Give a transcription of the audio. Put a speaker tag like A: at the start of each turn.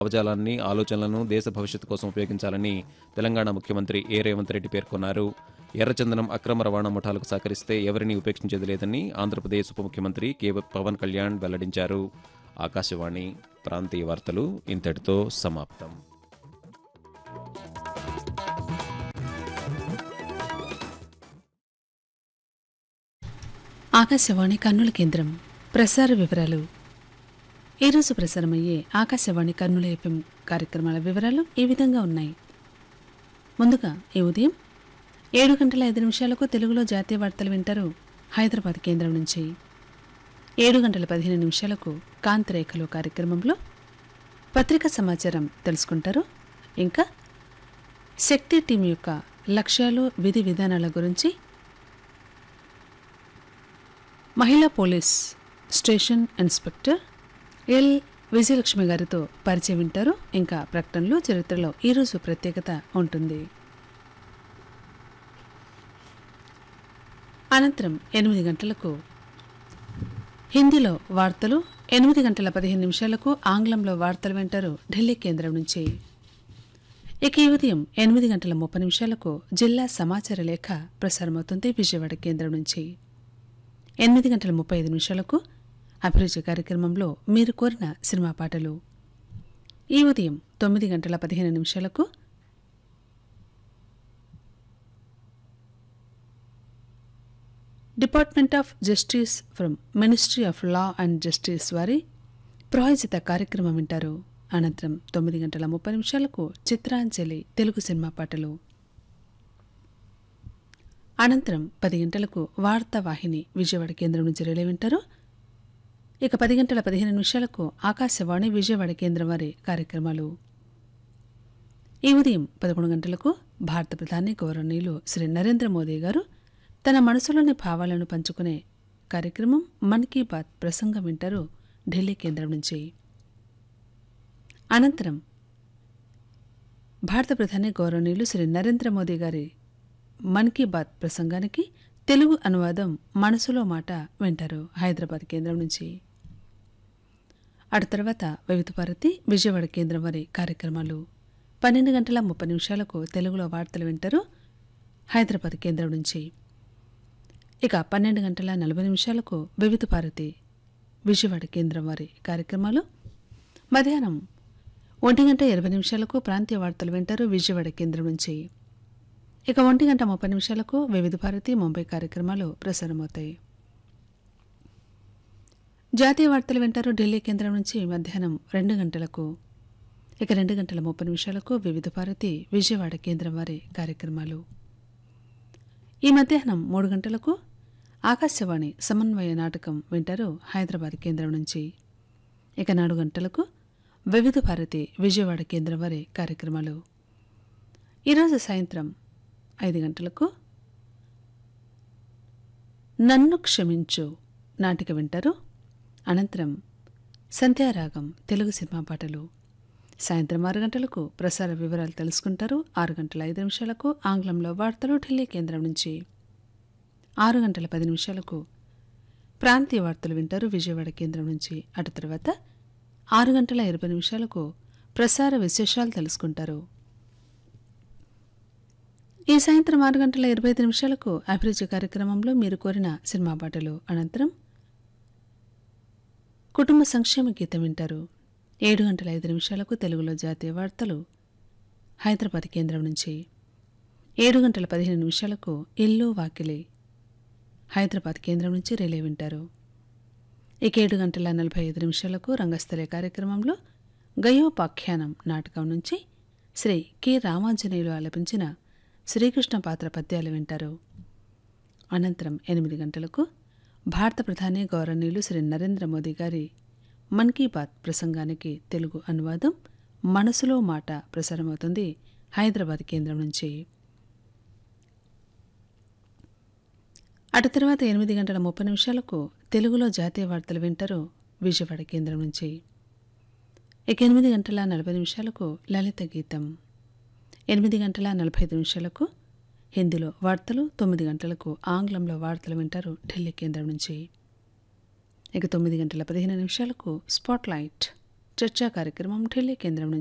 A: భావజాలాన్ని, ఆలోచనలను దేశ భవిష్యత్తు కోసం ఉపయోగించాలని తెలంగాణ ముఖ్యమంత్రి రేవంత్ రెడ్డి పేర్కొన్నారు. ఎర్రచందనం అక్రమ రవాణా ముఠాలకు సహకరిస్తే ఎవరినీ ఉపేక్షించేది లేదని ఆంధ్రప్రదేశ్ ఉప ముఖ్యమంత్రి పవన్ కళ్యాణ్ వెల్లడించారు. ఆకాశవాణి ప్రాంతీయ వార్తలు ఇంతటితో సమాప్తం.
B: ఆకాశవాణి కర్నూలు కేంద్రం ప్రసార వివరాలు. ఈరోజు ప్రసారమయ్యే ఆకాశవాణి కర్నూలు ఎఫ్ఎం కార్యక్రమాల వివరాలు ఈ విధంగా ఉన్నాయి. ముందుగా ఈ ఉదయం 7:05 తెలుగులో జాతీయ వార్తలు వింటారు హైదరాబాద్ కేంద్రం నుంచి. 7:15 కాంతిరేఖలు కార్యక్రమంలో పత్రికా సమాచారం తెలుసుకుంటారు. ఇంకా శక్తి టీం యొక్క లక్ష్యాలు, విధి విధానాల గురించి మహిళా police station inspector L Vijayalakshmi గారితో పరిచయం వింటారు. ఇంకా ప్రకటనలు, చరిత్రలో ఈరోజు ప్రత్యేకత ఉంటుంది. అనంతరం 8 గంటలకు హిందీలో వార్తలు, 8:15 ఆంగ్లంలో వార్తలు వింటారు ఢిల్లీ కేంద్రం నుంచి. ఇక ఈ ఉదయం 8:30 జిల్లా సమాచార లేఖ ప్రసారమవుతుంది విజయవాడ కేంద్రం నుంచి. 8:35 అభిరుచి కార్యక్రమంలో మీరు కోరిన సినిమా పాటలు. ఈ ఉదయం 9:15 department of justice from ministry of law and justice వారి ప్రాయోజిత కార్యక్రమం వింటారు. అనంతరం 9:30 చిత్రాంజలి తెలుగు సినిమా పాటలు. అనంతరం 10 గంటలకు వార్తావాహిని విజయవాడ కేంద్రం నుంచి రిలే వింటారు. ఇక 10:15 ఆకాశవాణి విజయవాడ కేంద్రం వారి కార్యక్రమాలు. ఈ ఉదయం 11 గంటలకు భారత ప్రధాని గౌరవనీయులు శ్రీ నరేంద్ర మోదీ గారు తన మనసులోని భావాలను పంచుకునే కార్యక్రమం మన్ కీ బాత్ ప్రసంగం వింటారు ఢిల్లీ కేంద్రం నుంచి. అనంతరం భారత ప్రధాని గౌరవనీయులు శ్రీ నరేంద్ర మోదీ గారి మన్ కీ బాత్ ప్రసంగానికి తెలుగు అనువాదం మనసులో మాట వింటారు హైదరాబాద్ కేంద్రం నుంచి. అటు తర్వాత వివిధ భారతి విజయవాడ కేంద్రం వారి కార్యక్రమాలు. 12:30 తెలుగులో వార్తలు వింటారు హైదరాబాద్ కేంద్రం నుంచి. ఇక 12:40 వివిధ భారతి విజయవాడ కేంద్రం వారి కార్యక్రమాలు. మధ్యాహ్నం 1:20 ప్రాంతీయ వార్తలు వింటారు విజయవాడ కేంద్రం నుంచి. ఇక 1:30 వివిధ భారతి ముంబై కార్యక్రమాలు ప్రసారమవుతాయి. జాతీయ వార్తలు వింటారు ఢిల్లీ కేంద్రం నుంచి మధ్యాహ్నం 2 గంటలకు. ఇక 2:30 వివిధ భారతి విజయవాడ కేంద్రం వారి కార్యక్రమాలు. ఈ మధ్యాహ్నం 3 గంటలకు ఆకాశవాణి సమన్వయ నాటకం వింటారు హైదరాబాద్ కేంద్రం నుంచి. ఇక 4 గంటలకు వివిధ భారతి విజయవాడ కేంద్రం వారి కార్యక్రమాలు. ఈరోజు సాయంత్రం 5 గంటలకు నన్ను క్షమించు నాటిక వింటారు. అనంతరం సంధ్యారాగం తెలుగు సినిమా పాటలు. సాయంత్రం 6 గంటలకు ప్రసార వివరాలు తెలుసుకుంటారు. 6:05 ఆంగ్లంలో వార్తలు ఢిల్లీ కేంద్రం నుంచి. 6:10 ప్రాంతీయ వార్తలు వింటారు విజయవాడ కేంద్రం నుంచి. అటు తర్వాత 6:20 ప్రసార విశేషాలు తెలుసుకుంటారు. ఈ సాయంత్రం 6:25 అభిరుచి కార్యక్రమంలో మీరు కోరిన సినిమా పాటలు. అనంతరం కుటుంబ సంక్షేమ గీతం వింటారు. 7:05 తెలుగులో జాతీయ వార్తలు హైదరాబాద్ కేంద్రం నుంచి. 7:15 ఇల్లు వాకిలి హైదరాబాద్ కేంద్రం నుంచి రిలే వింటారు. ఇక 7:45 రంగస్థలే కార్యక్రమంలో గయోపాఖ్యానం నాటకం నుంచి శ్రీ కె రామాంజనేయులు ఆలపించిన శ్రీకృష్ణ పాత్ర పద్యాలు వింటారు. అనంతరం 8 గంటలకు భారత ప్రధాని గౌరవనీయులు శ్రీ నరేంద్ర మోదీ గారి మన్ కీ బాత్ ప్రసంగానికి తెలుగు అనువాదం మనసులో మాట ప్రసారమవుతుంది హైదరాబాద్ కేంద్రం నుంచి. అటు తర్వాత 8:30 తెలుగులో జాతీయ వార్తలు వింటారు విజయవాడ కేంద్రం నుంచి. ఇక 8:40 లలిత గీతం. 8:45 హిందీలో వార్తలు. 9 గంటలకు ఆంగ్లంలో వార్తలు వింటారు ఢిల్లీ కేంద్రం నుంచి. ఇక 9:15 స్పాట్లైట్ చర్చా కార్యక్రమం ఢిల్లీ కేంద్రం నుంచి